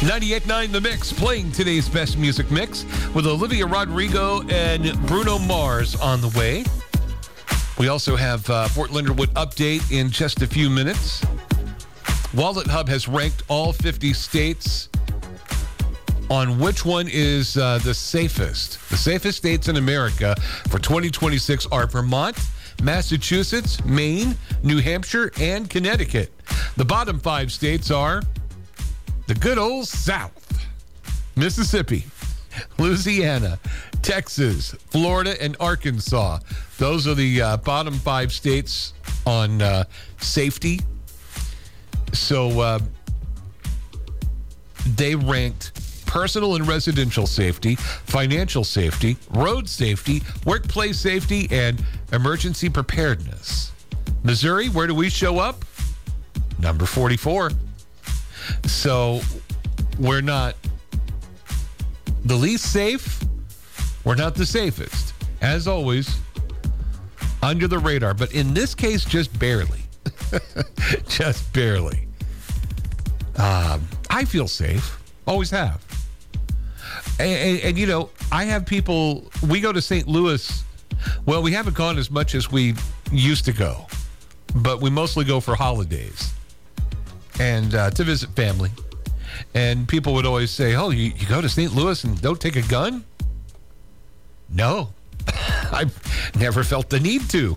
98.9 The Mix, playing today's best music mix with Olivia Rodrigo and Bruno Mars on the way. We also have Fort Leonard Wood update in just a few minutes. Wallet Hub has ranked all 50 states on which one is the safest. The safest states in America for 2026 are Vermont, Massachusetts, Maine, New Hampshire, and Connecticut. The bottom 5 states are the good old South: Mississippi, Louisiana, Texas, Florida, and Arkansas. Those are the bottom 5 states on safety. So they ranked personal and residential safety, financial safety, road safety, workplace safety, and emergency preparedness. Missouri, where do we show up? Number 44. So we're not the least safe. We're not the safest. As always, under the radar. But in this case, just barely. Just barely. I feel safe. Always have. And, you know, I have people, we go to St. Louis. Well, we haven't gone as much as we used to go, but we mostly go for holidays and to visit family. And people would always say, oh, you go to St. Louis and don't take a gun? No, I've never felt the need to.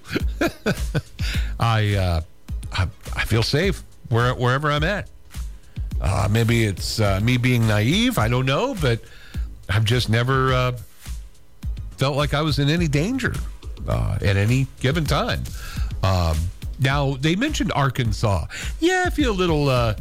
I feel safe wherever I'm at. Maybe it's me being naive. I don't know, but I've just never felt like I was in any danger at any given time. Now, they mentioned Arkansas. Yeah, I feel a little,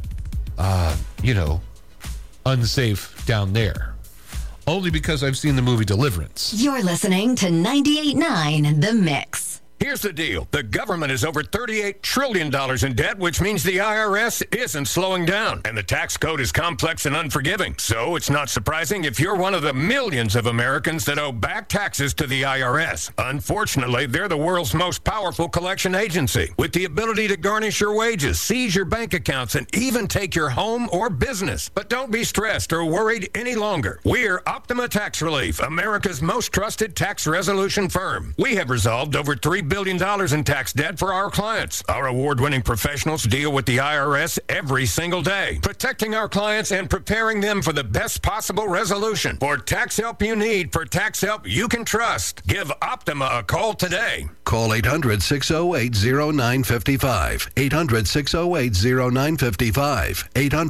unsafe down there. Only because I've seen the movie Deliverance. You're listening to 98.9 The Mix. Here's the deal. The government is over $38 trillion in debt, which means the IRS isn't slowing down. And the tax code is complex and unforgiving. So it's not surprising if you're one of the millions of Americans that owe back taxes to the IRS. Unfortunately, they're the world's most powerful collection agency, with the ability to garnish your wages, seize your bank accounts, and even take your home or business. But don't be stressed or worried any longer. We're Optima Tax Relief, America's most trusted tax resolution firm. We have resolved over $3 billion in tax debt for our clients. Our award-winning professionals deal with the IRS every single day, protecting our clients and preparing them for the best possible resolution. For tax help you need, for tax help you can trust, give Optima a call today. Call 800-608-0955. 800-608-0955.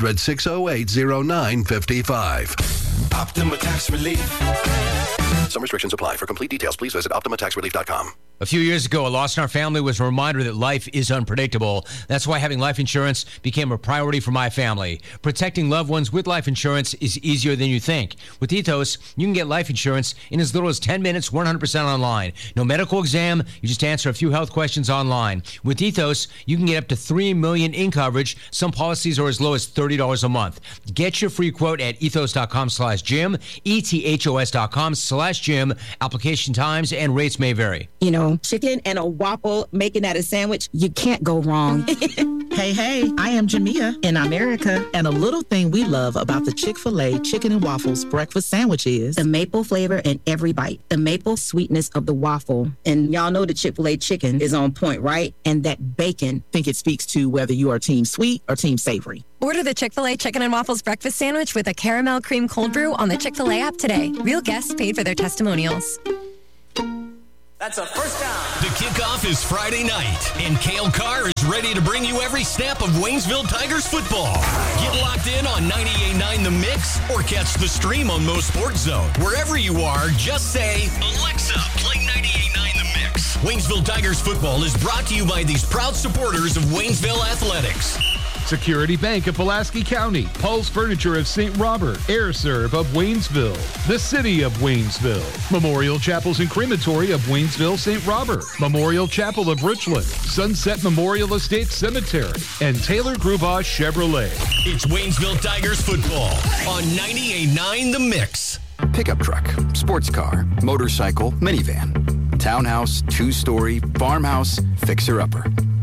800-608-0955. Optima Tax Relief. Some restrictions apply. For complete details, please visit OptimaTaxRelief.com. A few years ago, a loss in our family was a reminder that life is unpredictable. That's why having life insurance became a priority for my family. Protecting loved ones with life insurance is easier than you think. With Ethos, you can get life insurance in as little as 10 minutes, 100% online. No medical exam, you just answer a few health questions online. With Ethos, you can get up to $3 million in coverage. Some policies are as low as $30 a month. Get your free quote at ethos.com/Jim, ethos.com/Jim. Application times and rates may vary. You know, chicken and a waffle, making that a sandwich, you can't go wrong. Hey, I am Jamia in America, and a little thing we love about the Chick-fil-A Chicken and Waffles breakfast sandwich is the maple flavor in every bite, the maple sweetness of the waffle. And y'all know the Chick-fil-A chicken is on point, right? And that bacon. I think it speaks to whether you are team sweet or team savory. Order the Chick-fil-A Chicken and Waffles breakfast sandwich with a caramel cream cold brew on the Chick-fil-A app today. Real guests paid for their testimonials. That's a first down. The kickoff is Friday night, and Cale Carr is ready to bring you every snap of Waynesville Tigers football. Get locked in on 98.9 The Mix or catch the stream on Mo Sports Zone. Wherever you are, just say, Alexa, play 98.9 The Mix. Waynesville Tigers football is brought to you by these proud supporters of Waynesville Athletics. Security Bank of Pulaski County, Paul's Furniture of St. Robert, AirServe of Waynesville, the City of Waynesville, Memorial Chapels and Crematory of Waynesville, St. Robert, Memorial Chapel of Richland, Sunset Memorial Estate Cemetery, and Taylor Grubaugh Chevrolet. It's Waynesville Tigers football on 98.9 The Mix. Pickup truck, sports car, motorcycle, minivan, townhouse, two-story, farmhouse, fixer-upper.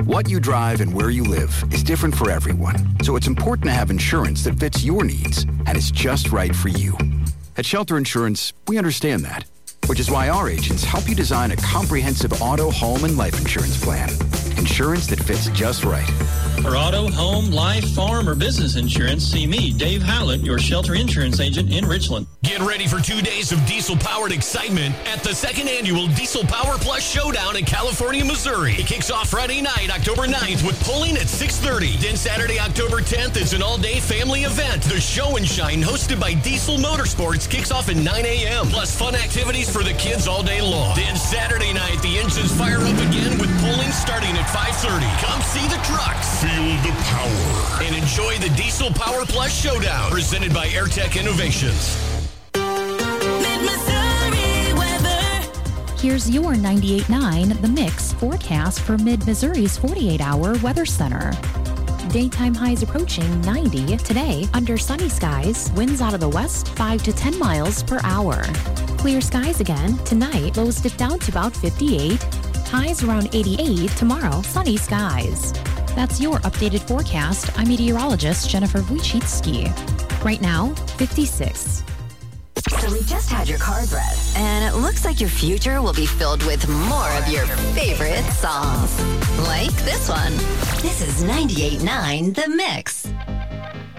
What you drive and where you live is different for everyone, so it's important to have insurance that fits your needs and is just right for you. At Shelter Insurance, we understand that, which is why our agents help you design a comprehensive auto, home, and life insurance plan. Insurance that fits just right. For auto, home, life, farm, or business insurance, see me, Dave Howlett, your Shelter Insurance agent in Richland. Get ready for 2 days of diesel-powered excitement at the second annual Diesel Power Plus Showdown in California, Missouri. It kicks off Friday night, October 9th, with polling at 6:30. Then Saturday, October 10th, it's an all-day family event. The Show and Shine, hosted by Diesel Motorsports, kicks off at 9 a.m. Plus fun activities for the kids all day long. Then Saturday night, the engines fire up again with polling starting at 5:30. Come see the trucks. Feel the power. And enjoy the Diesel Power Plus Showdown, presented by AirTech Innovations. Here's your 98.9 The Mix forecast for Mid-Missouri's 48-hour weather center. Daytime highs approaching 90 today under sunny skies, winds out of the west 5 to 10 miles per hour. Clear skies again tonight, lows dip down to about 58, highs around 88 tomorrow, sunny skies. That's your updated forecast. I'm meteorologist Jennifer Wojcicki. Right now, 56. So we just had your card read, and it looks like your future will be filled with more of your favorite songs. Like this one. This is 98.9 The Mix.